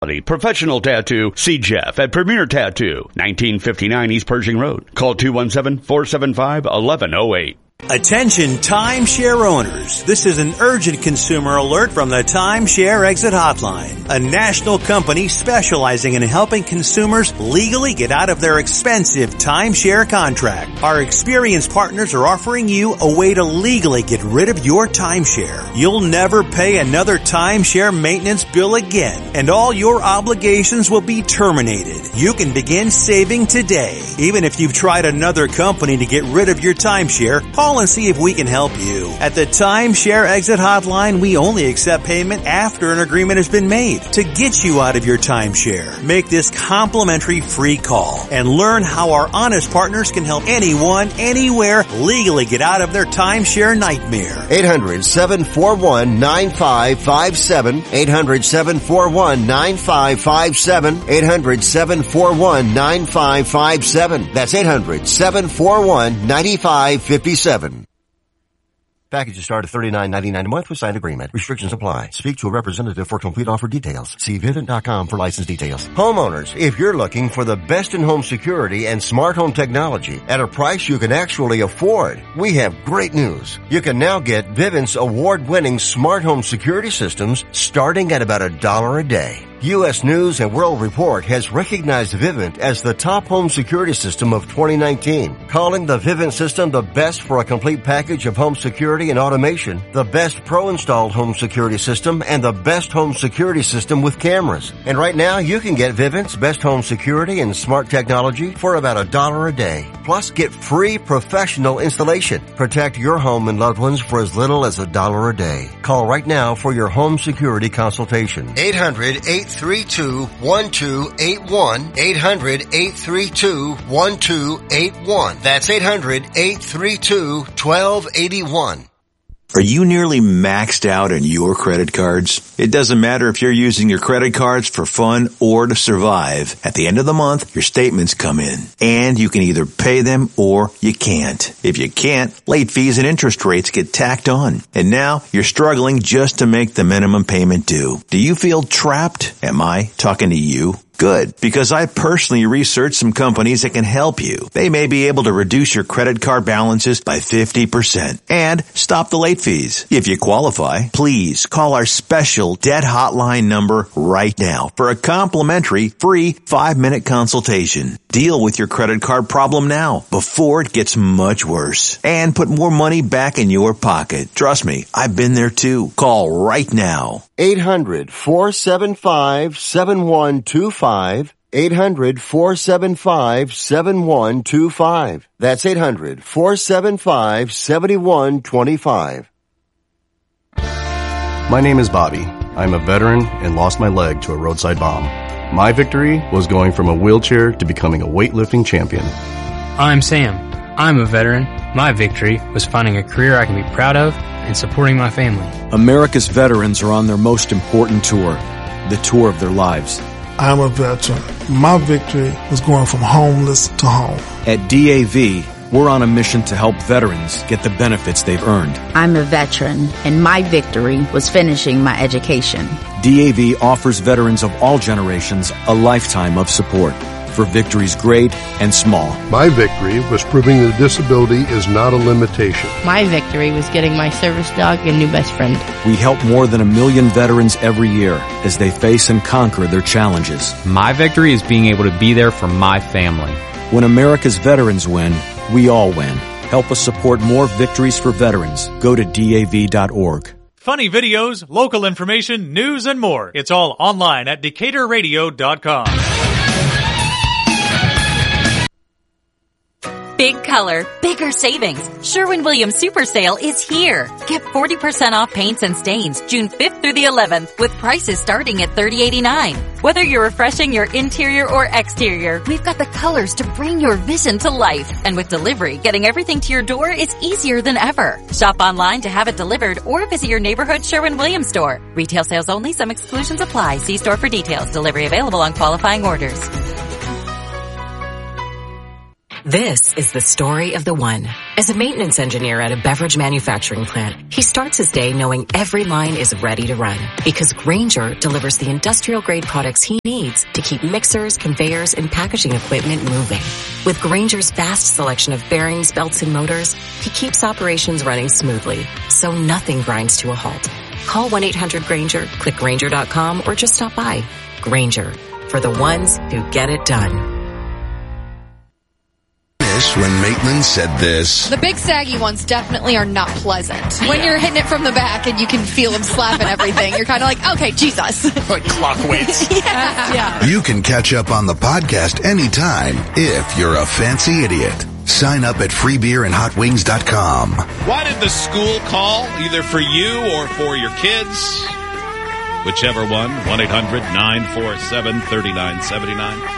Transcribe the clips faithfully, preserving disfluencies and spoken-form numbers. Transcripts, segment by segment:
Professional Tattoo. See Jeff at Premier Tattoo, nineteen fifty-nine East Pershing Road. Call two one seven, four seven five, one one zero eight. Attention timeshare owners. This is an urgent consumer alert from the Timeshare Exit Hotline, a national company specializing in helping consumers legally get out of their expensive timeshare contract. Our experienced partners are offering you a way to legally get rid of your timeshare. You'll never pay another timeshare maintenance bill again, and all your obligations will be terminated. You can begin saving today. Even if you've tried another company to get rid of your timeshare, call and see if we can help you. At the Timeshare Exit Hotline, we only accept payment after an agreement has been made to get you out of your timeshare. Make this complimentary free call and learn how our honest partners can help anyone, anywhere, legally get out of their timeshare nightmare. eight hundred, seven four one, nine five five seven. eight hundred, seven four one, nine five five seven. eight hundred, seven four one, nine five five seven. That's eight hundred, seven four one, nine five five seven. Packages start at thirty-nine ninety-nine a month with signed agreement. Restrictions apply. Speak to a representative for complete offer details. See Vivint dot com for license details. Homeowners, if you're looking for the best in home security and smart home technology at a price you can actually afford, we have great news. You can now get Vivint's award-winning smart home security systems starting at about a dollar a day. U S News and World Report has recognized Vivint as the top home security system of twenty nineteen, calling the Vivint system the best for a complete package of home security and automation, the best pro-installed home security system, and the best home security system with cameras. And right now, you can get Vivint's best home security and smart technology for about a dollar a day. Plus, get free professional installation. Protect your home and loved ones for as little as a dollar a day. Call right now for your home security consultation. eight hundred, eight three two, one two eight one. eight hundred, eight three two, one two eight one. That's eight hundred, eight three two, one two eight one. Are you nearly maxed out on your credit cards? It doesn't matter if you're using your credit cards for fun or to survive. At the end of the month, your statements come in, and you can either pay them or you can't. If you can't, late fees and interest rates get tacked on. And now you're struggling just to make the minimum payment due. Do you feel trapped? Am I talking to you? Good, because I personally researched some companies that can help you. They may be able to reduce your credit card balances by fifty percent and stop the late fees. If you qualify, please call our special debt hotline number right now for a complimentary free five-minute consultation. Deal with your credit card problem now before it gets much worse and put more money back in your pocket. Trust me, I've been there too. Call right now. eight hundred, four seven five, seven one two five. eight hundred, four seven five, seven one two five. That's eight hundred, four seven five, seven one two five. My name is Bobby. I'm a veteran and lost my leg to a roadside bomb. My victory was going from a wheelchair to becoming a weightlifting champion. I'm Sam. I'm a veteran. My victory was finding a career I can be proud of and supporting my family. America's veterans are on their most important tour, the tour of their lives. I'm a veteran. My victory was going from homeless to home. At D A V, we're on a mission to help veterans get the benefits they've earned. I'm a veteran, and my victory was finishing my education. D A V offers veterans of all generations a lifetime of support for victories great and small. My victory was proving that disability is not a limitation. My victory was getting my service dog a new best friend. We help more than a million veterans every year as they face and conquer their challenges. My victory is being able to be there for my family. When America's veterans win, we all win. Help us support more victories for veterans. Go to D A V dot org. Funny videos, local information, news, and more. It's all online at Decatur Radio dot com. Big color, bigger savings. Sherwin-Williams Super Sale is here. Get forty percent off paints and stains June fifth through the eleventh with prices starting at thirty eighty-nine. Whether you're refreshing your interior or exterior, we've got the colors to bring your vision to life. And with delivery, getting everything to your door is easier than ever. Shop online to have it delivered or visit your neighborhood Sherwin-Williams store. Retail sales only. Some exclusions apply. See store for details. Delivery available on qualifying orders. This is the story of the one. As a maintenance engineer at a beverage manufacturing plant, he starts his day knowing every line is ready to run because Grainger delivers the industrial-grade products he needs to keep mixers, conveyors, and packaging equipment moving. With Grainger's vast selection of bearings, belts, and motors, he keeps operations running smoothly, so nothing grinds to a halt. Call one eight hundred Grainger, click Grainger dot com, or just stop by. Grainger, for the ones who get it done. When Maitland said this. The big saggy ones definitely are not pleasant. When you're hitting it from the back and you can feel them slapping everything, you're kind of like, okay, Jesus. Like clock weights. yeah, yeah. You can catch up on the podcast anytime if you're a fancy idiot. Sign up at free beer and hot wings dot com. Why did the school call, either for you or for your kids? Whichever one, one eight hundred nine four seven three nine seven nine.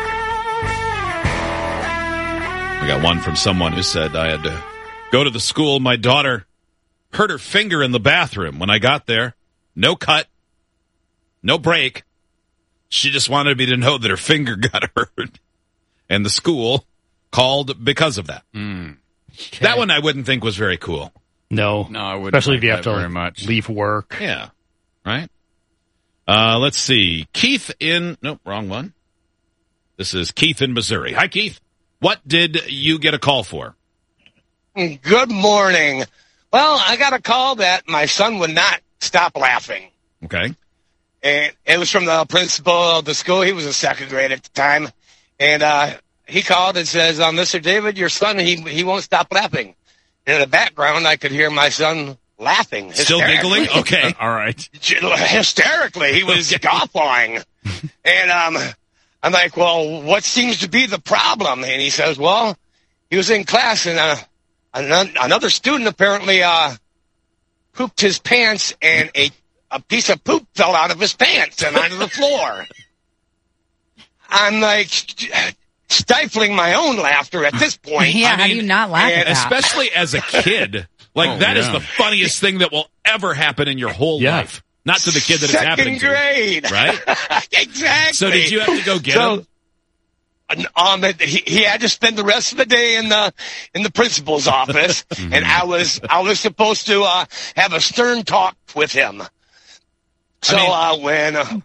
We got one from someone who said, I had to go to the school. My daughter hurt her finger in the bathroom. When I got there, no cut, no break. She just wanted me to know that her finger got hurt. And the school called because of that. Mm. Okay. That one I wouldn't think was very cool. No. No, I wouldn't. Especially if you like have to very much. leave work. Yeah. Right? Uh, let's see. Keith in... Nope, wrong one. This is Keith in Missouri. Hi, Keith. What did you get a call for? Good morning. Well, I got a call that my son would not stop laughing. Okay. And it was from the principal of the school. He was a second grade at the time. And uh, he called and says, uh, Mister David, your son, he he won't stop laughing. And in the background, I could hear my son laughing. Still giggling? Okay. All right. Hysterically. He was okay. Gawpawing. And um, I'm like, well, what seems to be the problem? And he says, well, he was in class and uh, another student apparently uh, pooped his pants and a, a piece of poop fell out of his pants and onto the floor. I'm like stifling my own laughter at this point. Yeah, I mean, how do you not laugh at that? Especially as a kid. Like, oh, that yeah. is the funniest thing that will ever happen in your whole yeah. life. Not to the kid that Second it's happening grade. to. Right? Exactly. So did you have to go get so, him? Um, he, he had to spend the rest of the day in the in the principal's office, mm-hmm. and I was I was supposed to uh, have a stern talk with him. So I mean, uh, when uh,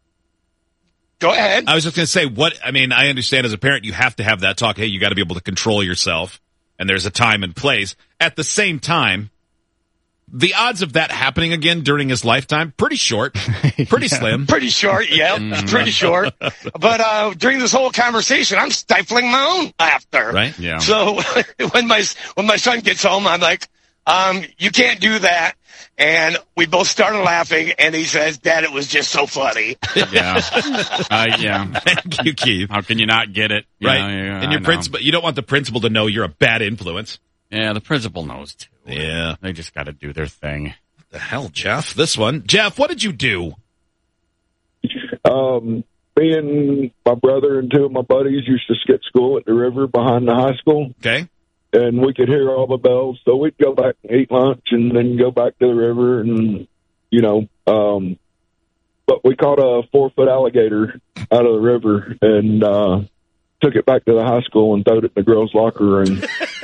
go ahead, I was just going to say what I mean. I understand as a parent you have to have that talk. Hey, you got to be able to control yourself, and there's a time and place. At the same time, the odds of that happening again during his lifetime, pretty short, pretty yeah. slim. Pretty short, yeah, mm-hmm. pretty short. But uh, during this whole conversation, I'm stifling my own laughter. Right, yeah. So when my when my son gets home, I'm like, um, you can't do that. And we both started laughing, and he says, Dad, it was just so funny. Yeah. Uh, yeah. Thank you, Keith. How can you not get it? You right. know, yeah, and your principal, you don't want the principal to know you're a bad influence. Yeah, the principal knows too. Yeah. They just got to do their thing. What the hell, Jeff? This one. Jeff, what did you do? Um, me and my brother and two of my buddies used to skip school at the river behind the high school. Okay. And we could hear all the bells, so we'd go back and eat lunch and then go back to the river and, you know, um, but we caught a four-foot alligator out of the river and uh, took it back to the high school and threw it in the girls' locker room.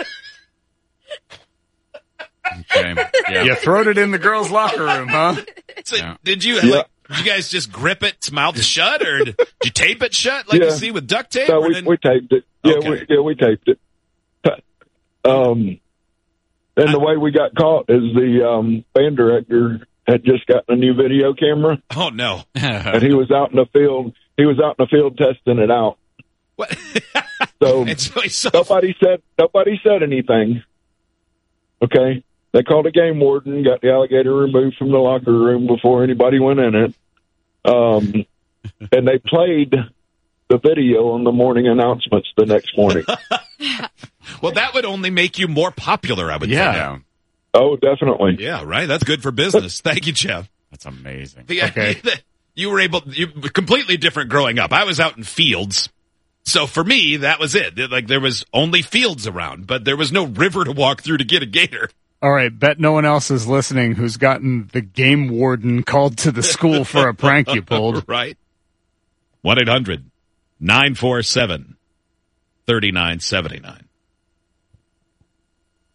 Okay. Yeah. You throwed it in the girls' locker room, huh? So yeah. Did you yeah. like, did you guys just grip it, mouth shut, or did you tape it shut like yeah. you see with duct tape? No, we, then... we taped it. Yeah, okay. we, yeah, we taped it. Um, and I, the way we got caught is the um, band director had just gotten a new video camera. Oh no! And he was out in the field. He was out in the field testing it out. What? So, so, so nobody said nobody said anything. Okay, they called a game warden, got the alligator removed from the locker room before anybody went in it. Um, and they played the video on the morning announcements the next morning. Well, that would only make you more popular, I would yeah. think. Oh, definitely. Yeah, right? That's good for business. Thank you, Jeff. That's amazing. The okay. idea that you were able, you completely different growing up. I was out in fields. So for me, that was it. Like there was only fields around, but there was no river to walk through to get a gator. All right, bet no one else is listening who's gotten the game warden called to the school for a prank you pulled. Right. one eight hundred nine four seven three nine seven nine.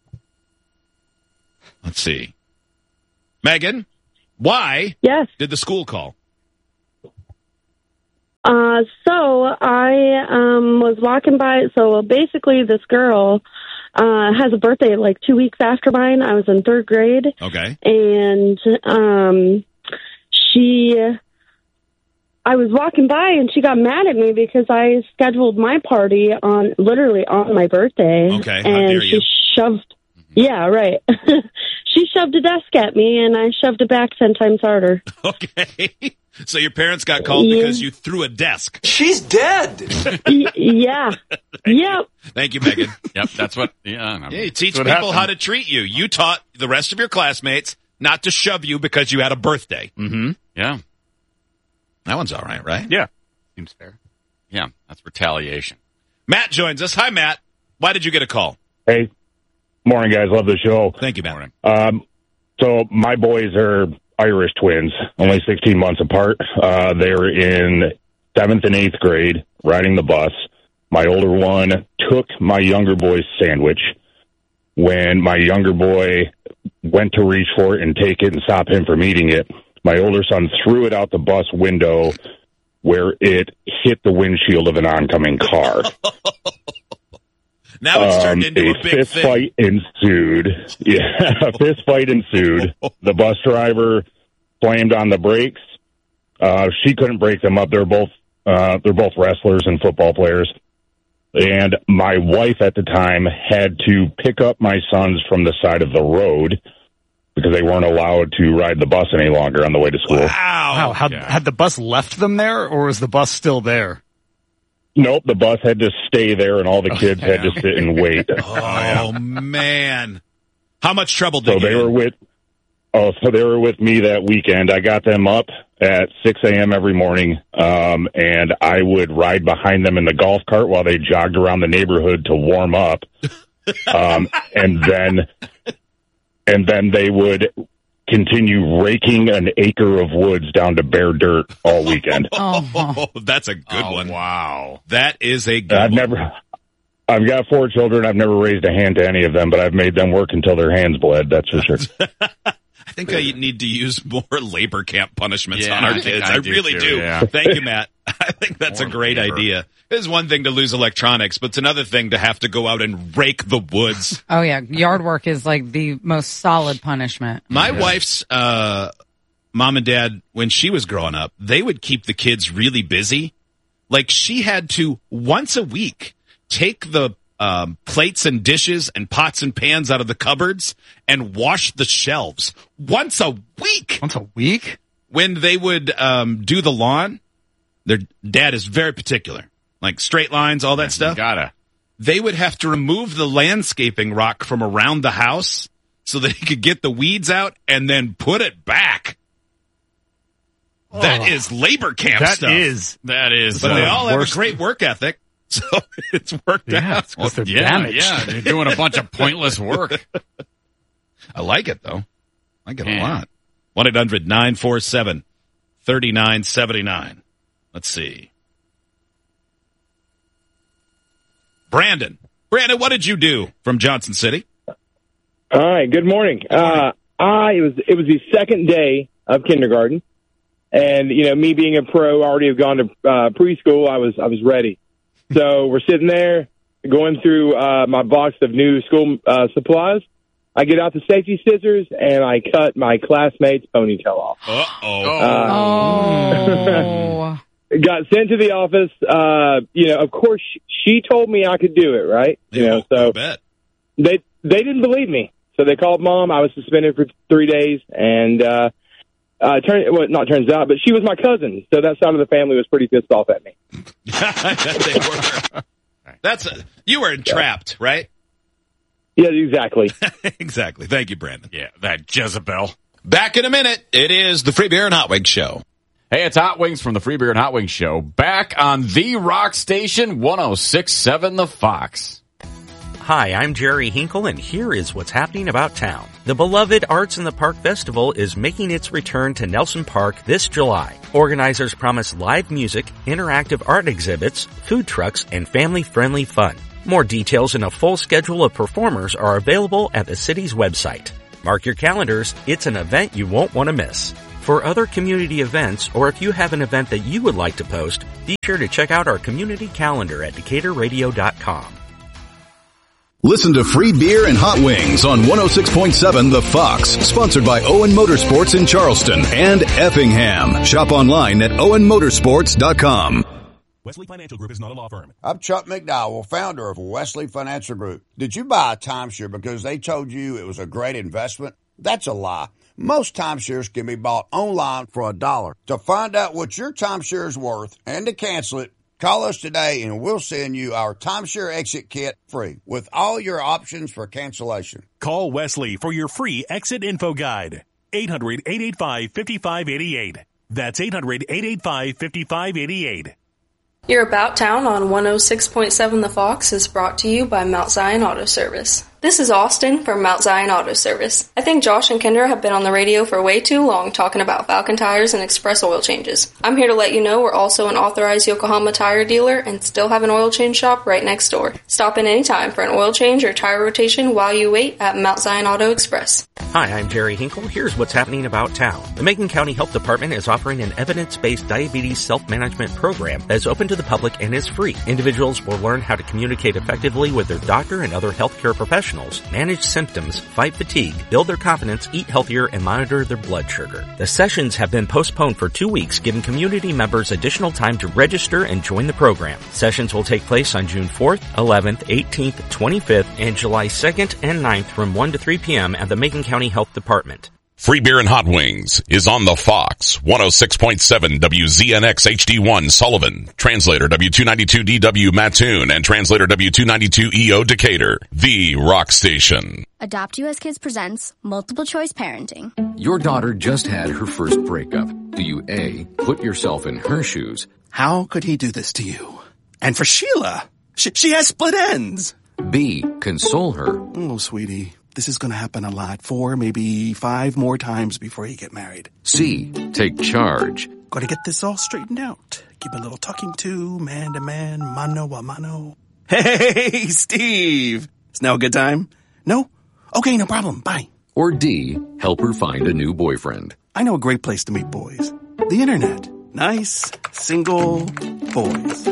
Let's see. Megan, why yes. did the school call? Uh, so I um, was walking by. So basically, this girl uh, has a birthday like two weeks after mine. I was in third grade. Okay. And um, she, I was walking by, and she got mad at me because I scheduled my party on literally on my birthday. Okay. How and dare she you? shoved. Yeah, right. She shoved a desk at me, and I shoved it back ten times harder. Okay. So your parents got called yeah. because you threw a desk. She's dead. y- yeah. Yep. Thank you, Megan. Yep, that's what, yeah. Yeah, you teach what people happened. how to treat you. You taught the rest of your classmates not to shove you because you had a birthday. Mm-hmm. Yeah. That one's all right, right? Yeah. Seems fair. Yeah, that's retaliation. Matt joins us. Hi, Matt. Why did you get a call? Hey. Morning, guys. Love the show. Thank you, Matt. Um, so my boys are Irish twins, only sixteen months apart. Uh, they're in seventh and eighth grade, riding the bus. My older one took my younger boy's sandwich. When my younger boy went to reach for it and take it and stop him from eating it, my older son threw it out the bus window where it hit the windshield of an oncoming car. Now it's turned um, into a, a big fist thing. fight ensued. Yeah, a fist fight ensued. The bus driver slammed on the brakes. Uh, she couldn't break them up. They're both uh, they're both wrestlers and football players. And my wife at the time had to pick up my sons from the side of the road because they weren't allowed to ride the bus any longer on the way to school. Wow. Wow. Had, Yeah. had the bus left them there, or was the bus still there? Nope, the bus had to stay there, and all the kids had to sit and wait. Oh, man. How much trouble did So you they get? were with, oh, so they were with me that weekend. I got them up at six a.m. every morning, um, and I would ride behind them in the golf cart while they jogged around the neighborhood to warm up. Um, and then, and then they would continue raking an acre of woods down to bare dirt all weekend. Oh, that's a good Oh, one. wow. That is a good I've one. never, I've got four children. I've never raised a hand to any of them, but I've made them work until their hands bled. That's for sure. I think I need to use more labor camp punishments Yeah, on our I think kids. I I do really too, do. yeah. Thank you, Matt. I think that's More a great labor. idea. It is one thing to lose electronics, but it's another thing to have to go out and rake the woods. Oh, yeah. Yard work is like the most solid punishment. My wife's uh, mom and dad, when she was growing up, they would keep the kids really busy. Like she had to, once a week, take the um, plates and dishes and pots and pans out of the cupboards and wash the shelves. Once a week. Once a week? When they would um, do the lawn, their dad is very particular. Like straight lines, all that Yeah, stuff. you gotta. They would have to remove the landscaping rock from around the house so that he could get the weeds out and then put it back. Oh, that is labor camp That stuff. is. That is. But uh, they all have worst- a great work ethic, so it's worked Yeah, out. it's 'cause they're yeah, damaged. yeah. They're doing a bunch of pointless work. I like it, though. I like it Yeah. a lot. one eight hundred nine four seven three nine seven nine. Let's see. Brandon. Brandon, what did you do from Johnson City? All right. Good morning. Uh, I it was it was the second day of kindergarten, and you know, me being a pro, already have gone to uh, preschool. I was I was ready. So we're sitting there going through uh, my box of new school uh, supplies. I get out the safety scissors and I cut my classmate's ponytail off. Uh-oh. Oh. Got sent to the office. Uh, you know, of course, she told me I could do it, right? You know, so bet. they they didn't believe me. So they called mom. I was suspended for three days, and uh, uh, turn well, not turns out, but she was my cousin, so that side of the family was pretty pissed off at me. they were. That's a, you were entrapped, right? Yeah, exactly. Exactly. Thank you, Brandon. Yeah, that Jezebel. Back in a minute. It is the Free Beer and Hot Wings Show. Hey, it's Hot Wings from the Free Beer and Hot Wings Show. Back on the Rock Station, one oh six point seven The Fox. Hi, I'm Jerry Hinkle, and here is what's happening about town. The beloved Arts in the Park Festival is making its return to Nelson Park this July. Organizers promise live music, interactive art exhibits, food trucks, and family-friendly fun. More details and a full schedule of performers are available at the city's website. Mark your calendars. It's an event you won't want to miss. For other community events, or if you have an event that you would like to post, be sure to check out our community calendar at Decatur Radio dot com. Listen to Free Beer and Hot Wings on one oh six point seven The Fox, sponsored by Owen Motorsports in Charleston and Effingham. Shop online at owen motorsports dot com. Wesley Financial Group is not a law firm. I'm Chuck McDowell, founder of Wesley Financial Group. Did you buy a timeshare because they told you it was a great investment? That's a lie. Most timeshares can be bought online for a dollar. To find out what your timeshare is worth and to cancel it, call us today and we'll send you our timeshare exit kit free with all your options for cancellation. Call Wesley for your free exit info guide. eight hundred, eight eight five, five five eight eight. That's eight hundred, eight eight five, five five eight eight. Your About Town on one oh six point seven The Fox is brought to you by Mount Zion Auto Service. This is Austin from Mount Zion Auto Service. I think Josh and Kendra have been on the radio for way too long talking about Falcon tires and express oil changes. I'm here to let you know we're also an authorized Yokohama tire dealer and still have an oil change shop right next door. Stop in anytime for an oil change or tire rotation while you wait at Mount Zion Auto Express. Hi, I'm Jerry Hinkle. Here's what's happening about town. The Macon County Health Department is offering an evidence-based diabetes self-management program that is open to the public and is free. Individuals will learn how to communicate effectively with their doctor and other healthcare professionals, manage symptoms, fight fatigue, build their confidence, eat healthier, and monitor their blood sugar. The sessions have been postponed for two weeks, giving community members additional time to register and join the program. Sessions will take place on June fourth, eleventh, eighteenth, twenty-fifth, and July second and ninth from one to three p.m. at the Macon County Health Department. Free Beer and Hot Wings is on the Fox, one oh six point seven W Z N X H D one Sullivan, translator W two ninety-two D W Mattoon, and translator W two ninety-two E O Decatur, the rock station. Adopt U S Kids presents Multiple Choice Parenting. Your daughter just had her first breakup. Do you A, put yourself in her shoes? How could he do this to you? And for Sheila, she, she has split ends. B, console her. Oh, sweetie. This is going to happen a lot. Four, maybe five more times before you get married. C, take charge. Got to get this all straightened out. Give a little talking to, man to man, mano a mano. Hey, Steve. Is now a good time? No? Okay, no problem. Bye. Or D, help her find a new boyfriend. I know a great place to meet boys. The internet. Nice, single boys.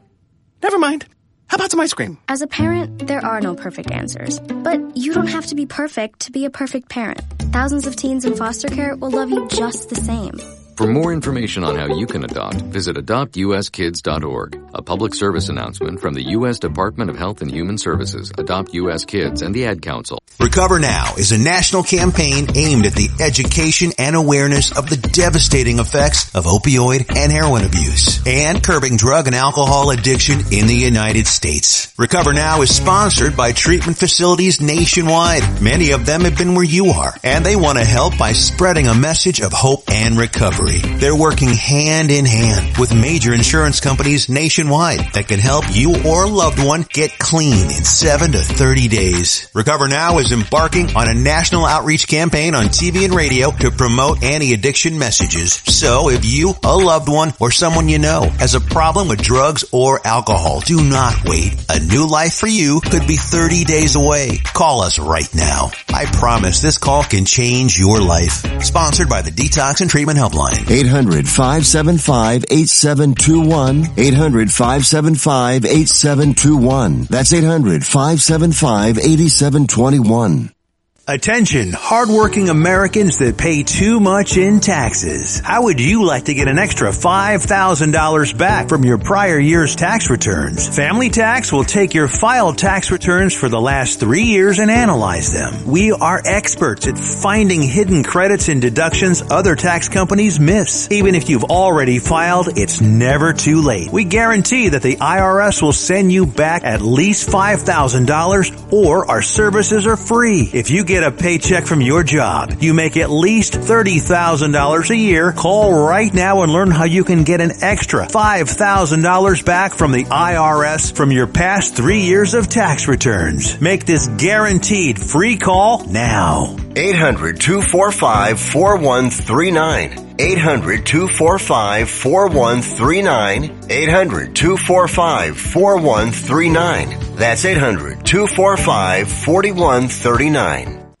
Never mind. How about some ice cream? As a parent, there are no perfect answers. But you don't have to be perfect to be a perfect parent. Thousands of teens in foster care will love you just the same. For more information on how you can adopt, visit adopt u s kids dot org. A public service announcement from the U S Department of Health and Human Services, Adopt U S Kids, and the Ad Council. Recover Now is a national campaign aimed at the education and awareness of the devastating effects of opioid and heroin abuse and curbing drug and alcohol addiction in the United States. Recover Now is sponsored by treatment facilities nationwide. Many of them have been where you are, and they want to help by spreading a message of hope and recovery. They're working hand in hand with major insurance companies nationwide that can help you or a loved one get clean in seven to thirty days. Recover Now is embarking on a national outreach campaign on T V and radio to promote anti-addiction messages. So if you, a loved one, or someone you know has a problem with drugs or alcohol, do not wait. A new life for you could be thirty days away. Call us right now. I promise this call can change your life. Sponsored by the Detox and Treatment Helpline. eight hundred, five seven five, eight seven two one. eight hundred, five seven five, eight seven two one. That's eight hundred, five seven five, eight seven two one. Attention, hardworking Americans that pay too much in taxes. How would you like to get an extra five thousand dollars back from your prior year's tax returns? Family Tax will take your filed tax returns for the last three years and analyze them. We are experts at finding hidden credits and deductions other tax companies miss. Even if you've already filed, it's never too late. We guarantee that the I R S will send you back at least five thousand dollars or our services are free. If you get a paycheck from your job, you make at least thirty thousand dollars a year, call right now and learn how you can get an extra five thousand dollars back from the I R S from your past three years of tax returns. Make this guaranteed free call now. eight hundred, two four five, four one three nine. eight hundred, two four five, four one three nine. eight hundred, two four five, four one three nine. That's eight hundred, two four five, four one three nine.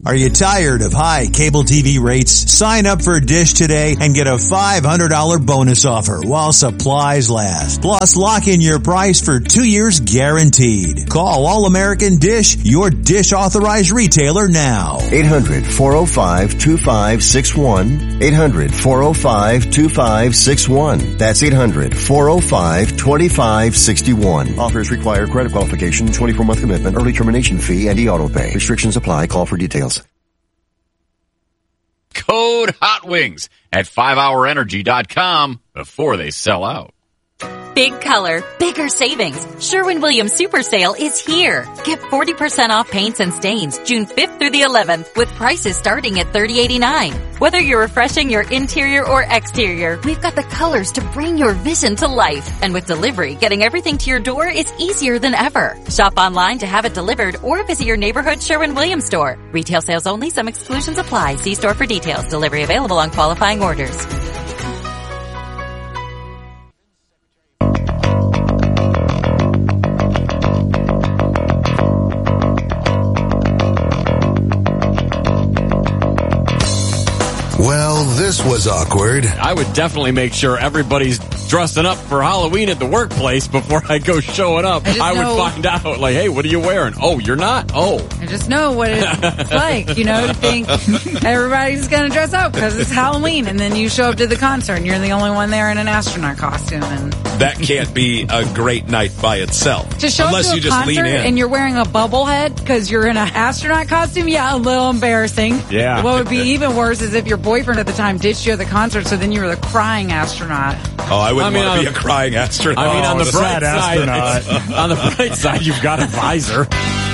Are you tired of high cable T V rates? Sign up for Dish today and get a five hundred dollars bonus offer while supplies last. Plus, lock in your price for two years guaranteed. Call All American Dish, your Dish authorized retailer now. eight hundred, four oh five, two five six one. eight hundred, four oh five, two five six one. That's eight hundred, four oh five, two five six one. Offers require credit qualification, twenty-four month commitment, early termination fee, and e-auto pay. Restrictions apply. Call for details. Code Hot Wings at five hour energy dot com before they sell out. Big color, bigger savings. Sherwin-Williams Super Sale is here. Get forty percent off paints and stains June fifth through the eleventh with prices starting at thirty eighty-nine. Whether you're refreshing your interior or exterior, we've got the colors to bring your vision to life. And with delivery, getting everything to your door is easier than ever. Shop online to have it delivered or visit your neighborhood Sherwin-Williams store. Retail sales only. Some exclusions apply. See store for details. Delivery available on qualifying orders. Well, this was awkward. I would definitely make sure everybody's dressing up for Halloween at the workplace before I go showing up. I, I would know, find out, like, hey, what are you wearing? Oh, you're not? Oh. I just know what it's like, you know, to think everybody's going to dress up because it's Halloween. And then you show up to the concert and you're the only one there in an astronaut costume. And that can't be a great night by itself. To show unless up to you a just concert lean in. and you're wearing a bubble head because you're in an astronaut costume, yeah, a little embarrassing. Yeah. What would be even worse is if your boyfriend at the time ditched you at the concert, so then you were the crying astronaut. Oh, I wouldn't I mean, want to be on- a crying astronaut. I mean, on Oh, the bright sad side, on the bright side, you've got a visor.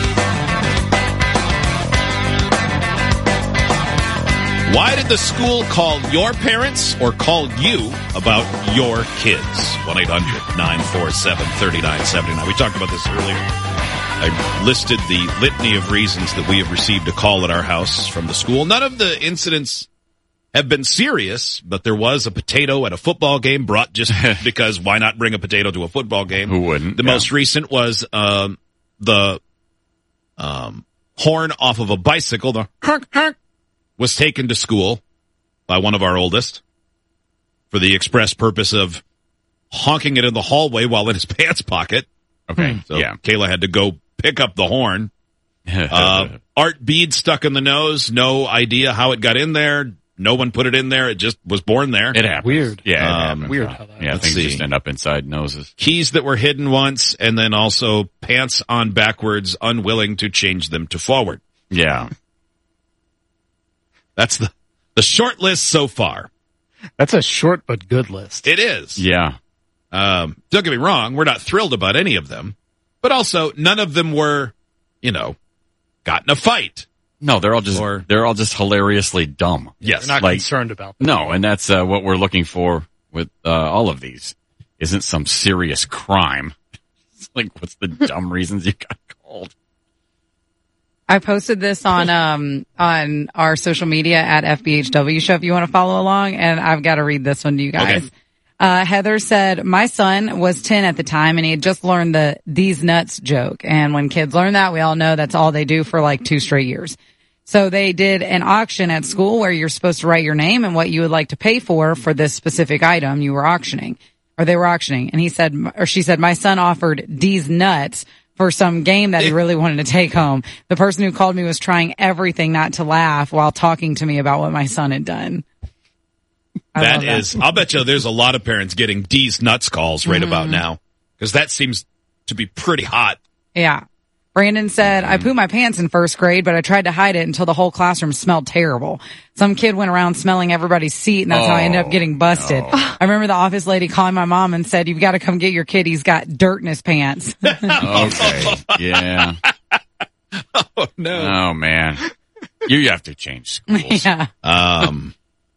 Why did the school call your parents or call you about your kids? one eight hundred, nine four seven, three nine seven nine. We talked about this earlier. I listed the litany of reasons that we have received a call at our house from the school. None of the incidents have been serious, but there was a potato at a football game brought just because why not bring a potato to a football game? Who wouldn't? The Yeah. most recent was um, the um, horn off of a bicycle. The honk, honk, was taken to school by one of our oldest for the express purpose of honking it in the hallway while in his pants pocket. Okay, So yeah. Kayla had to go pick up the horn. uh, art bead stuck in the nose. No idea how it got in there. No one put it in there. It just was born there. It happens. Weird. Yeah, it Um, happens. Weird how that Yeah, Let's things see. just end up inside noses. Keys that were hidden once, and then also pants on backwards, unwilling to change them to forward. Yeah. That's the, the short list so far. That's a short but good list. It is. Yeah. Um, don't get me wrong. We're not thrilled about any of them, but also none of them were, you know, got in a fight. No, they're all just Or- they're all just hilariously dumb. Yes. They're not like- concerned about that. No, and that's uh, what we're looking for with uh, all of these. Isn't some serious crime. It's like, what's the dumb reasons you got called? I posted this on um on our social media at F B H W show if you want to follow along, and I've got to read this one to you guys. Okay. Uh, Heather said, my son was ten at the time and he had just learned the these nuts joke. And when kids learn that, we all know that's all they do for like two straight years. So they did an auction at school where you're supposed to write your name and what you would like to pay for for this specific item you were auctioning, or they were auctioning. And he said, or she said, my son offered these nuts for some game that he really wanted to take home. The person who called me was trying everything not to laugh while talking to me about what my son had done. I That love that. is, I'll bet you there's a lot of parents getting D's nuts calls right Mhm. about now, because that seems to be pretty hot. Yeah. Brandon said, I pooped my pants in first grade, but I tried to hide it until the whole classroom smelled terrible. Some kid went around smelling everybody's seat, and that's how I ended up getting busted. I remember the office lady calling my mom and said, you've got to come get your kid. He's got dirt in his pants. Okay. Yeah. Oh, no. Oh, man. You have to change schools. Yeah. Um,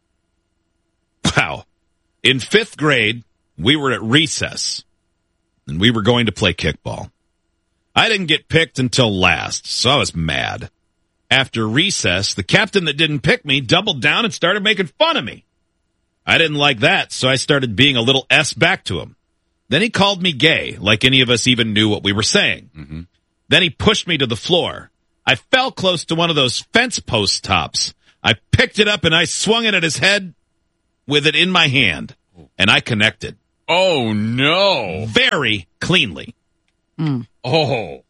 wow. In fifth grade, we were at recess, and we were going to play kickball. I didn't get picked until last, so I was mad. After recess, the captain that didn't pick me doubled down and started making fun of me. I didn't like that, so I started being a little S back to him. Then he called me gay, like any of us even knew what we were saying. Mm-hmm. Then he pushed me to the floor. I fell close to one of those fence post tops. I picked it up and I swung it at his head with it in my hand, and I connected. Oh, no. Very cleanly. Mm. Oh.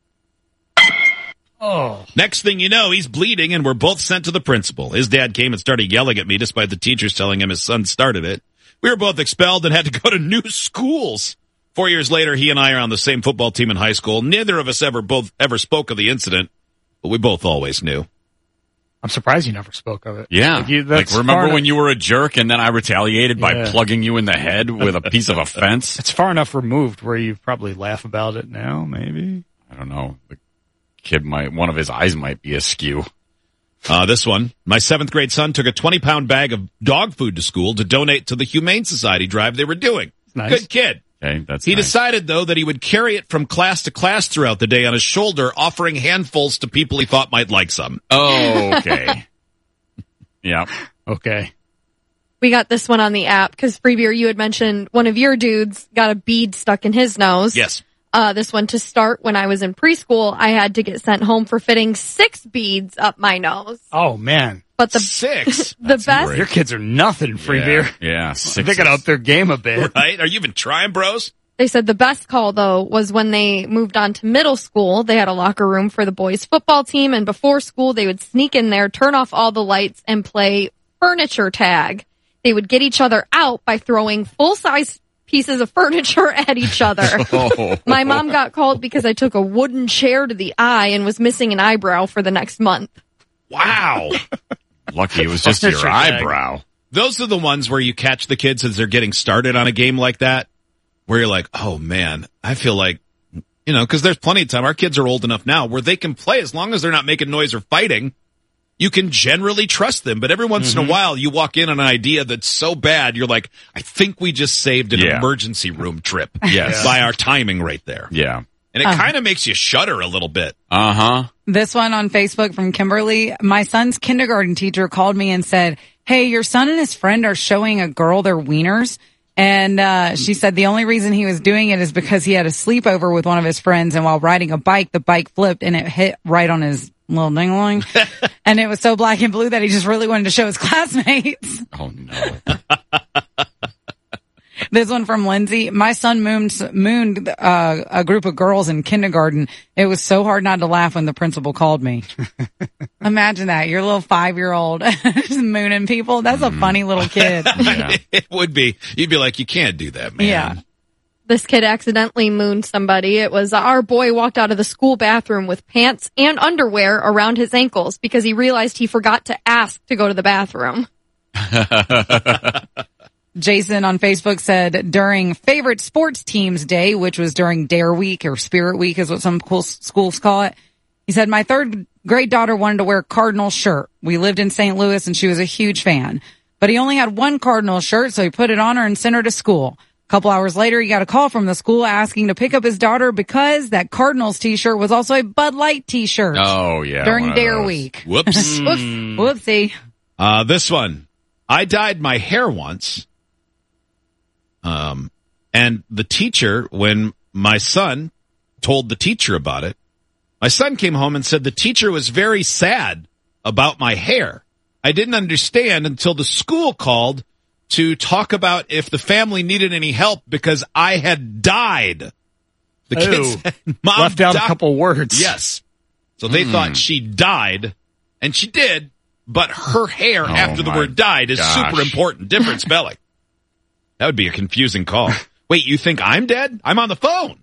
Oh. Next thing you know, he's bleeding, and we're both sent to the principal. His dad came and started yelling at me, despite the teachers telling him his son started it. We were both expelled and had to go to new schools. Four years later, he and I are on the same football team in high school. Neither of us ever both ever spoke of the incident, but we both always knew. I'm surprised you never spoke of it. Yeah. Like, you, like remember when you were a jerk and then I retaliated yeah. by plugging you in the head with a piece of a fence? It's far enough removed where you probably laugh about it now, maybe. I don't know. The kid might, one of his eyes might be askew. Uh, this one, my seventh grade son took a twenty pound bag of dog food to school to donate to the Humane Society drive they were doing. Nice. Good kid. Okay, that's he nice. decided, though, that he would carry it from class to class throughout the day on his shoulder, offering handfuls to people he thought might like some. Oh, okay. Yeah. Okay. We got this one on the app because Freebeer, you had mentioned one of your dudes got a bead stuck in his nose. Yes. Uh, this one to start when I was in preschool, I had to get sent home for fitting six beads up my nose. Oh, man. But the six. the best. Great. Your kids are nothing, free yeah, beer. Yeah. They got to up their game a bit. Right? Are you even trying, bros? They said the best call, though, was when they moved on to middle school. They had a locker room for the boys' football team, and before school, they would sneak in there, turn off all the lights, and play furniture tag. They would get each other out by throwing full-size pieces of furniture at each other. Oh. My mom got called because I took a wooden chair to the eye and was missing an eyebrow for the next month. Wow. Lucky it was just your eyebrow. Those are the ones where you catch the kids as they're getting started on a game like that, where you're like, oh, man, I feel like, you know, because there's plenty of time. Our kids are old enough now where they can play as long as they're not making noise or fighting. You can generally trust them, but every once mm-hmm. in a while you walk in on an idea that's so bad, you're like, I think we just saved an yeah. emergency room trip yes. by our timing right there. Yeah. And it Uh. kind of makes you shudder a little bit. Uh-huh. This one on Facebook from Kimberly. My son's kindergarten teacher called me and said, hey, your son and his friend are showing a girl their wieners. And uh she said the only reason he was doing it is because he had a sleepover with one of his friends, and while riding a bike, the bike flipped and it hit right on his little ding-a-ling. And it was so black and blue that he just really wanted to show his classmates. Oh, no. This one from Lindsay. My son mooned, mooned uh, a group of girls in kindergarten. It was so hard not to laugh when the principal called me. Imagine that. Your little five-year-old just mooning people. That's a funny little kid. Yeah. It would be. You'd be like, you can't do that, man. Yeah. This kid accidentally mooned somebody. It was uh, our boy walked out of the school bathroom with pants and underwear around his ankles because he realized he forgot to ask to go to the bathroom. Jason on Facebook said during favorite sports teams day, which was during Dare Week or Spirit Week is what some cool schools call it. He said, my third grade daughter wanted to wear a Cardinal shirt. We lived in Saint Louis and she was a huge fan, but he only had one Cardinal shirt. So he put it on her and sent her to school. A couple hours later, he got a call from the school asking to pick up his daughter because that Cardinals t-shirt was also a Bud Light t-shirt. Oh, yeah. During Dare Week. Whoops. Whoops. Whoopsie. Uh, this one. I dyed my hair once. Um, and the teacher, when my son told the teacher about it, my son came home and said the teacher was very sad about my hair. I didn't understand until the school called to talk about if the family needed any help because I had died. The Ew. kids said, Mom left out died. a couple words. Yes. So they Mm. thought she died, and she did, but her hair Oh, after the my word died is gosh. super important. Different spelling. That would be a confusing call. Wait, you think I'm dead? I'm on the phone.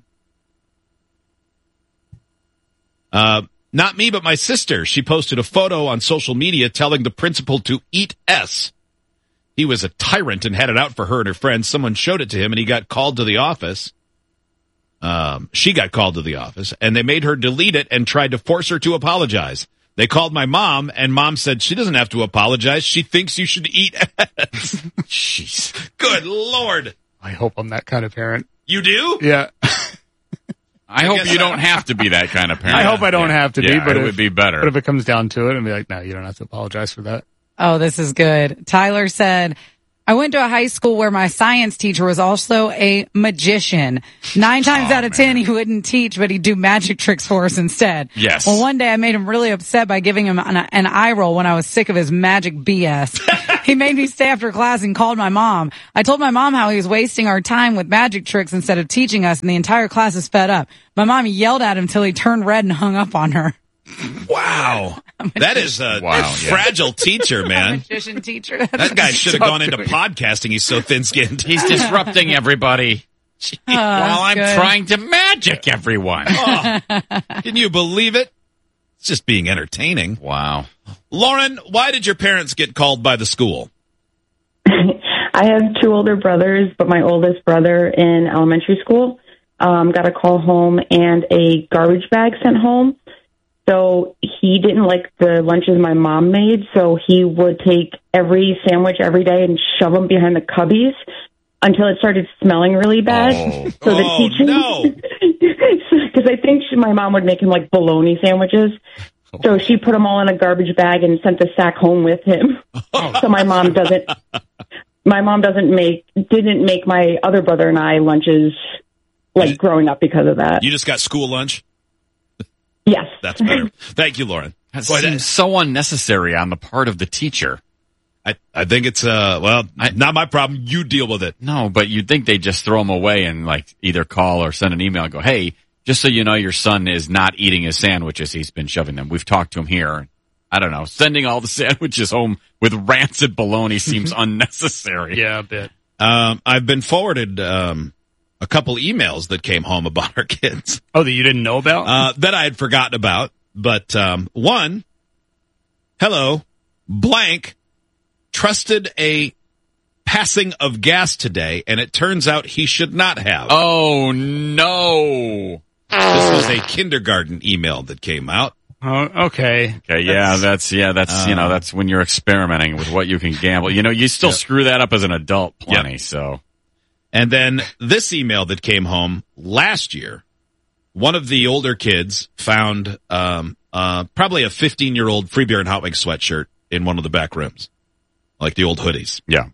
Uh, not me, but my sister. She posted a photo on social media telling the principal to eat S. He was a tyrant and had it out for her and her friends. Someone showed it to him, and he got called to the office. Um, she got called to the office, and they made her delete it and tried to force her to apologize. They called my mom, and mom said she doesn't have to apologize. She thinks you should eat S. Jeez. Good Lord. I hope I'm that kind of parent. You do? Yeah. I, I hope you I, don't have to be that kind of parent. I hope I don't yeah. have to yeah, be, but it if, would be better. But if it comes down to it, I'd be like, no, you don't have to apologize for that. Oh, this is good. Tyler said, I went to a high school where my science teacher was also a magician. Nine times Oh, out of ten, he wouldn't teach, but he'd do magic tricks for us instead. Yes. Well, one day I made him really upset by giving him an, an eye roll when I was sick of his magic B S. He made me stay after class and called my mom. I told my mom how he was wasting our time with magic tricks instead of teaching us, and the entire class is fed up. My mom yelled at him till he turned red and hung up on her. Wow. That is a Wow, yeah. fragile teacher, man. Magician teacher. That guy should have Stop gone into doing it. podcasting. He's so thin-skinned. He's disrupting everybody Oh, while I'm good. trying to magic everyone. Oh, can you believe it? It's just being entertaining. Wow. Lauren, why did your parents get called by the school? I have two older brothers, but my oldest brother in elementary school um, got a call home and a garbage bag sent home. So he didn't like the lunches my mom made, so he would take every sandwich every day and shove them behind the cubbies until it started smelling really bad. Oh. So the Oh, teacher, no. because I think she, my mom would make him like bologna sandwiches. So she put them all in a garbage bag and sent the sack home with him. So my mom doesn't, my mom doesn't make, didn't make my other brother and I lunches like growing up because of that. You just got school lunch? Yes. That's better. Thank you, Lauren. That Boy, that- seems so unnecessary on the part of the teacher. I, I think it's, uh, well, I- not my problem. You deal with it. No, but you'd think they'd just throw them away and like either call or send an email and go, hey, just so you know, your son is not eating his sandwiches. He's been shoving them. We've talked to him here. I don't know. Sending all the sandwiches home with rancid bologna seems unnecessary. Yeah, a bit. Um, I've been forwarded, um, a couple emails that came home about our kids. Oh, that you didn't know about? Uh, that I had forgotten about. But, um, one, hello, blank, trusted a passing of gas today, and it turns out he should not have. Oh, no. This was a kindergarten email that came out. Oh, okay. Okay, yeah, that's, yeah, that's, you know, that's when you're experimenting with what you can gamble. You know, you still Yep. screw that up as an adult plenty, Yep. so. And then this email that came home last year, one of the older kids found um, uh, probably a fifteen-year-old Free Beer and Hot Wings sweatshirt in one of the back rooms, like the old hoodies. Yeah.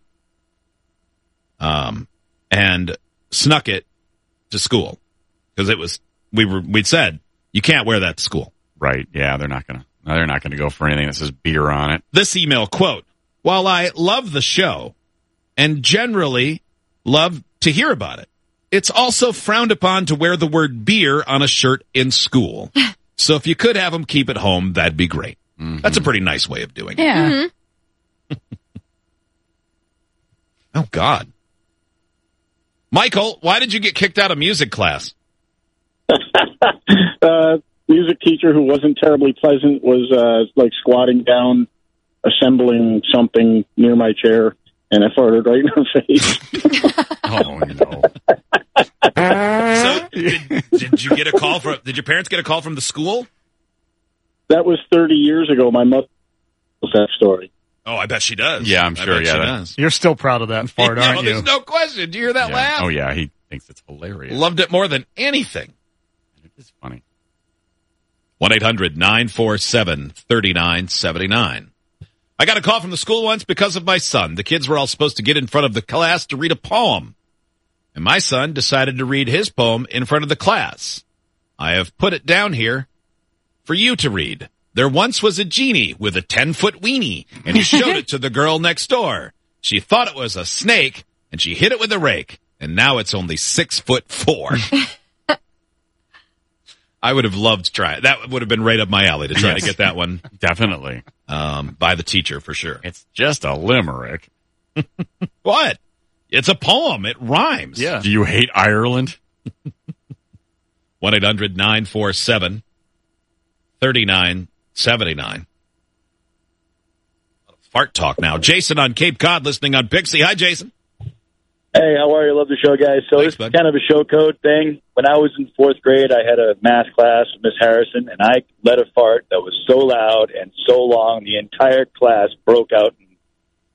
Um, and snuck it to school because it was we were we'd said you can't wear that to school. Right, yeah, they're not gonna, they're not gonna go for anything that says beer on it. This email quote: "While I love the show and generally love to hear about it, it's also frowned upon to wear the word beer on a shirt in school. So if you could have them keep it home, that'd be great." Mm-hmm. That's a pretty nice way of doing it. Yeah. Mm-hmm. Oh, God. Michael, why did you get kicked out of music class? uh, music teacher who wasn't terribly pleasant was uh, like squatting down, assembling something near my chair, and I farted right in her face. Oh, no. So, did, did you get a call from, did your parents get a call from the school? That was thirty years ago. My mother tells that story. Oh, I bet she does. Yeah, I'm I sure, bet yeah, she that- does. You're still proud of that fart, no, aren't you? there's no question. Do you hear that Yeah. laugh? Oh, yeah, he thinks it's hilarious. Loved it more than anything. It is funny. one eight hundred nine four seven three nine seven nine. I got a call from the school once because of my son. The kids were all supposed to get in front of the class to read a poem. And my son decided to read his poem in front of the class. I have put it down here for you to read. There once was a genie with a ten-foot weenie, and he showed it to the girl next door. She thought it was a snake, and she hit it with a rake, and now it's only six foot four. I would have loved to try it. That would have been right up my alley to try Yes. to get that one Definitely. um, by the teacher for sure. It's just a limerick. What? It's a poem. It rhymes. Yeah. Do you hate Ireland? one eight hundred nine four seven three nine seven nine. Fart talk now. Jason on Cape Cod listening on Pixie. Hi, Jason. Hey, how are you? Love the show, guys. So Thanks, this bud. is kind of a show code thing. When I was in fourth grade, I had a math class with Miss Harrison, and I let a fart that was so loud and so long, the entire class broke out in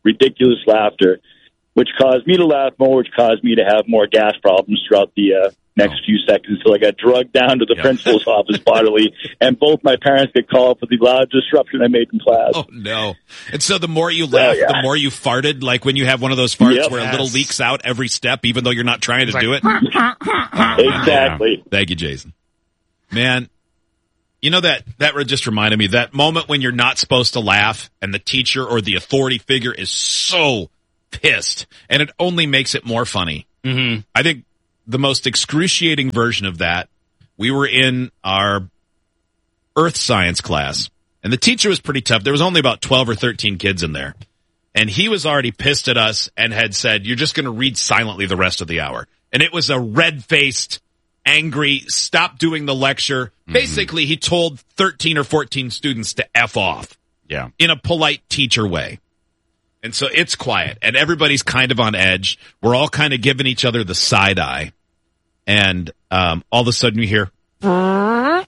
ridiculous laughter, which caused me to laugh more, which caused me to have more gas problems throughout the uh, next few seconds until I got drugged down to the Yeah. principal's office bodily, and both my parents get called for the loud disruption I made in class. Oh, no. And so the more you laugh, yeah. the more you farted, like when you have one of those farts Yep. where a little Yes. leaks out every step, even though you're not trying to do it. Exactly. Yeah. Thank you, Jason. Man, you know that, that just reminded me, that moment when you're not supposed to laugh and the teacher or the authority figure is so pissed, and it only makes it more funny. Mm-hmm. I think the most excruciating version of that, we were in our earth science class, and the teacher was pretty tough. There was only about twelve or thirteen kids in there, and he was already pissed at us and had said, you're just going to read silently the rest of the hour. And it was a red-faced, angry, stop doing the lecture. Mm-hmm. Basically, he told thirteen or fourteen students to F off. Yeah. In a polite teacher way. And so it's quiet, and everybody's kind of on edge. We're all kind of giving each other the side eye. And um, all of a sudden you hear, and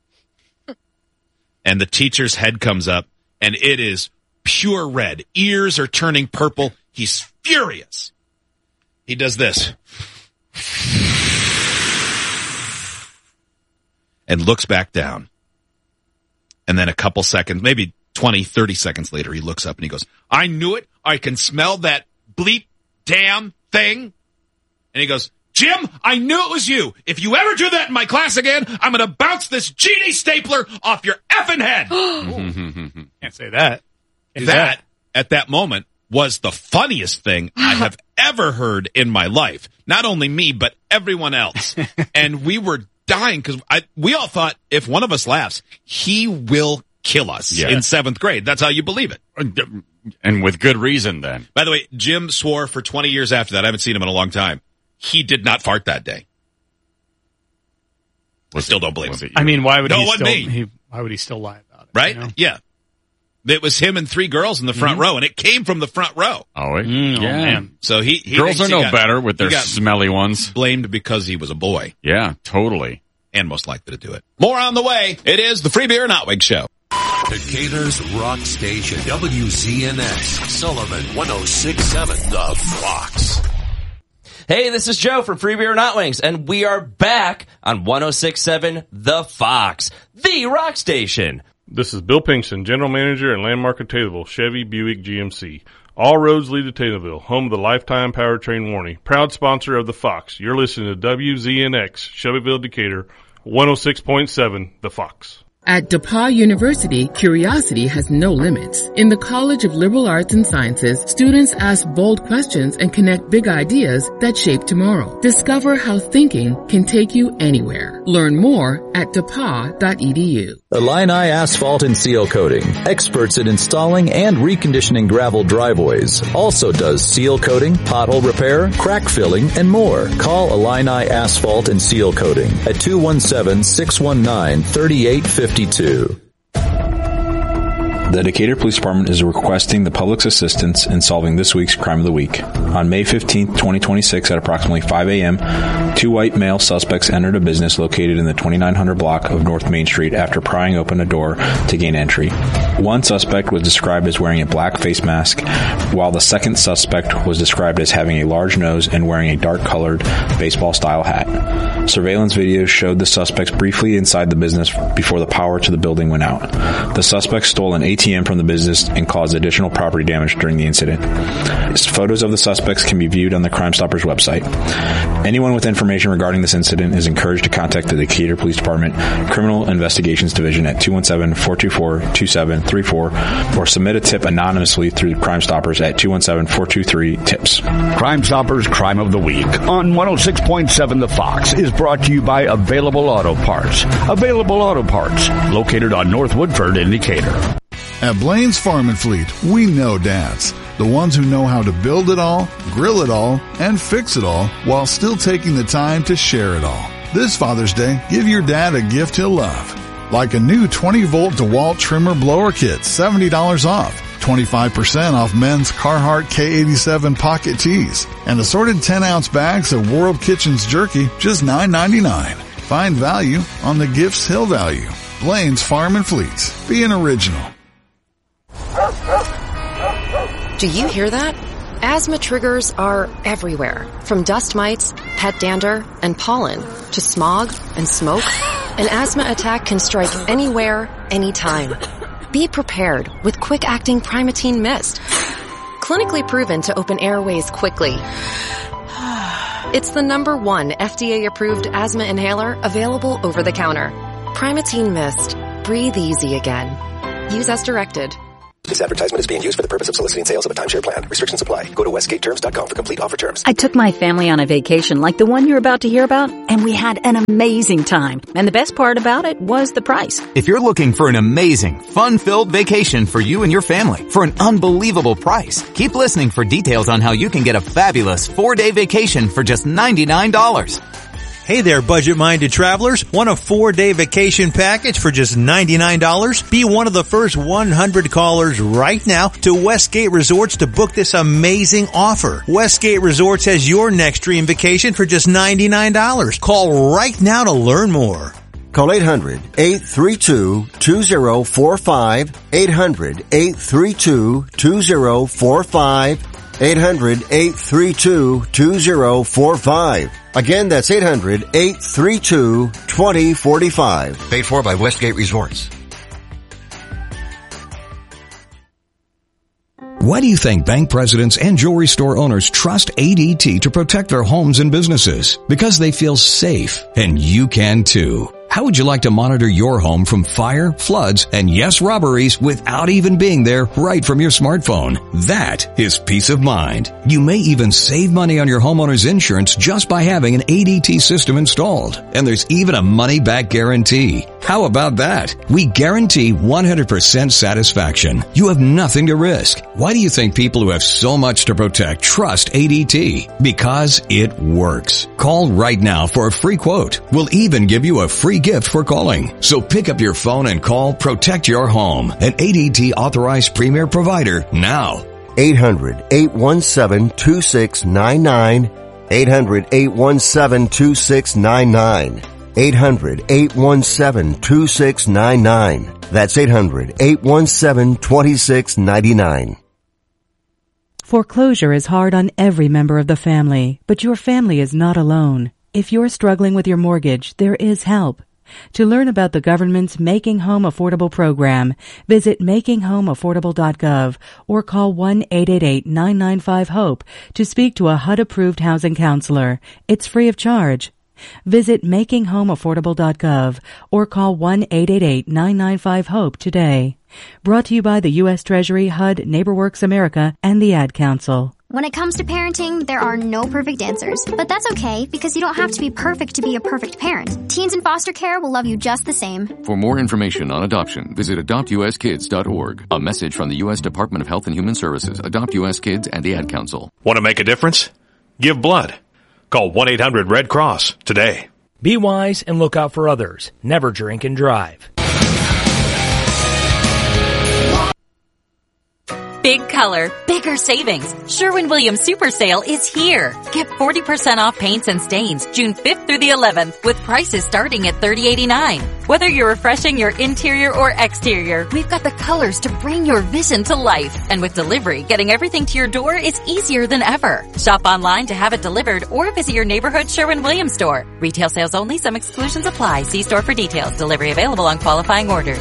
the teacher's head comes up, and it is pure red. Ears are turning purple. He's furious. He does this. And looks back down. And then a couple seconds, maybe twenty, thirty seconds later, he looks up and he goes, I knew it. I can smell that bleep damn thing. And he goes, Jim, I knew it was you. If you ever do that in my class again, I'm going to bounce this Genie stapler off your effing head. Can't say that. That, that, at that moment, was the funniest thing I have ever heard in my life. Not only me, but everyone else. And we were dying because we all thought if one of us laughs, he will kill us Yeah. in seventh grade. That's how you believe it. And with good reason, then. By the way, Jim swore for twenty years after that. I haven't seen him in a long time. He did not fart that day. I still don't believe him. I mean, why would no, he it wasn't still? me. He, why would he still lie about it? Right? you know? Yeah. It was him and three girls in the front Mhm. row, and it came from the front row. Oh, it, Mm, oh, yeah. man. So he, he Girls thinks are he no got- better with their he got smelly ones. blamed because he was a boy. Yeah, totally. And most likely to do it. More on the way. It is the Free Beer and Hot Wing Show. Decatur's Rock Station, W Z N X, Sullivan, one oh six point seven, The Fox. Hey, this is Joe from Free Beer and Hot Wings, and we are back on one oh six point seven The Fox, the rock station. This is Bill Pinkston, General Manager and Landmark of Taylorville, Chevy Buick G M C. All roads lead to Taylorville, home of the lifetime powertrain warranty. Proud sponsor of The Fox. You're listening to W Z N X, Shelbyville, Decatur, one oh six point seven The Fox. At DePauw University, curiosity has no limits. In the College of Liberal Arts and Sciences, students ask bold questions and connect big ideas that shape tomorrow. Discover how thinking can take you anywhere. Learn more at depaw dot e d u. Illini Asphalt and Seal Coating, experts in installing and reconditioning gravel driveways. Also does seal coating, pothole repair, crack filling, and more. Call Illini Asphalt and Seal Coating at two one seven, six one nine, three eight five two. The Decatur Police Department is requesting the public's assistance in solving this week's Crime of the Week. On May fifteenth, twenty twenty-six at approximately five a.m., two white male suspects entered a business located in the twenty-nine hundred block of North Main Street after prying open a door to gain entry. One suspect was described as wearing a black face mask, while the second suspect was described as having a large nose and wearing a dark-colored baseball-style hat. Surveillance video showed the suspects briefly inside the business before the power to the building went out. The suspects stole an A T M from the business and caused additional property damage during the incident. Photos of the suspects can be viewed on the Crime Stoppers website. Anyone with information regarding this incident is encouraged to contact the Decatur Police Department Criminal Investigations Division at two one seven, four two four, two seven three four or submit a tip anonymously through Crime Stoppers at two one seven, four two three, TIPS. Crime Stoppers Crime of the Week on one oh six point seven The Fox is brought to you by Available Auto Parts. Available Auto Parts, located on North Woodford in Decatur. At Blaine's Farm and Fleet, we know dads. The ones who know how to build it all, grill it all, and fix it all while still taking the time to share it all. This Father's Day, give your dad a gift he'll love. Like a new twenty volt DeWalt trimmer blower kit, seventy dollars off. twenty-five percent off men's Carhartt K eighty-seven pocket tees. And assorted ten ounce bags of World Kitchens jerky, just nine ninety-nine. Find value on the gifts he'll value. Blaine's Farm and Fleet. Be an original. Do you hear that? Asthma triggers are everywhere, from dust mites, pet dander, and pollen, to smog and smoke. An asthma attack can strike anywhere, anytime. Be prepared with quick-acting Primatene Mist. Clinically proven to open airways quickly. It's the number one F D A-approved asthma inhaler available over the counter. Primatene Mist. Breathe easy again. Use as directed. This advertisement is being used for the purpose of soliciting sales of a timeshare plan. Restrictions apply. Go to westgate terms dot com for complete offer terms. I took my family on a vacation like the one you're about to hear about, and we had an amazing time. And the best part about it was the price. If you're looking for an amazing, fun-filled vacation for you and your family for an unbelievable price, keep listening for details on how you can get a fabulous four-day vacation for just ninety-nine dollars. Hey there, budget-minded travelers. Want a four-day vacation package for just ninety-nine dollars? Be one of the first one hundred callers right now to Westgate Resorts to book this amazing offer. Westgate Resorts has your next dream vacation for just ninety-nine dollars. Call right now to learn more. Call eight hundred, eight three two, two zero four five, eight hundred, eight three two, two zero four five, eight hundred, eight three two, two zero four five. Again, that's eight hundred, eight three two, two zero four five. Paid for by Westgate Resorts. Why do you think bank presidents and jewelry store owners trust A D T to protect their homes and businesses? Because they feel safe, and you can too. How would you like to monitor your home from fire, floods, and yes, robberies without even being there right from your smartphone? That is peace of mind. You may even save money on your homeowner's insurance just by having an A D T system installed. And there's even a money-back guarantee. How about that? We guarantee one hundred percent satisfaction. You have nothing to risk. Why do you think people who have so much to protect trust A D T? Because it works. Call right now for a free quote. We'll even give you a free gift for calling. So pick up your phone and call Protect Your Home, an A D T authorized premier provider now. eight hundred, eight one seven, two six nine nine. eight hundred, eight one seven, two six nine nine. eight hundred, eight one seven, two six nine nine. That's eight hundred, eight one seven, two six nine nine. Foreclosure is hard on every member of the family, but your family is not alone. If you're struggling with your mortgage, there is help. To learn about the government's Making Home Affordable program, visit making home affordable dot gov or call one eight eight eight, nine nine five, HOPE to speak to a H U D-approved housing counselor. It's free of charge. Visit making home affordable dot gov or call one eight eight eight, nine nine five, HOPE today. Brought to you by the U S Treasury, H U D, NeighborWorks America, and the Ad Council. When it comes to parenting, there are no perfect answers. But that's okay, because you don't have to be perfect to be a perfect parent. Teens in foster care will love you just the same. For more information on adoption, visit adopt u s kids dot org. A message from the U S Department of Health and Human Services, Adopt U S Kids, and the Ad Council. Want to make a difference? Give blood. Call one eight hundred red cross today. Be wise and look out for others. Never drink and drive. Big color, bigger savings. Sherwin-Williams Super Sale is here. Get forty percent off paints and stains June fifth through the eleventh with prices starting at thirty eighty-nine. Whether you're refreshing your interior or exterior, we've got the colors to bring your vision to life. And with delivery, getting everything to your door is easier than ever. Shop online to have it delivered or visit your neighborhood Sherwin-Williams store. Retail sales only. Some exclusions apply. See store for details. Delivery available on qualifying orders.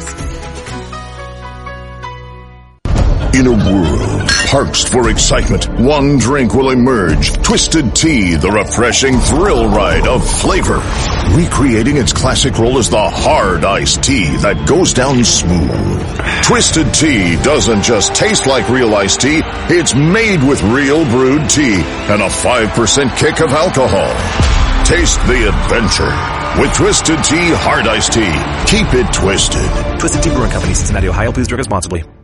In a world parched for excitement, one drink will emerge. Twisted Tea, the refreshing thrill ride of flavor. Recreating its classic role as the hard iced tea that goes down smooth. Twisted Tea doesn't just taste like real iced tea, it's made with real brewed tea and a five percent kick of alcohol. Taste the adventure with Twisted Tea Hard Iced Tea. Keep it twisted. Twisted Tea Brewing Company, Cincinnati, Ohio. Please drink responsibly.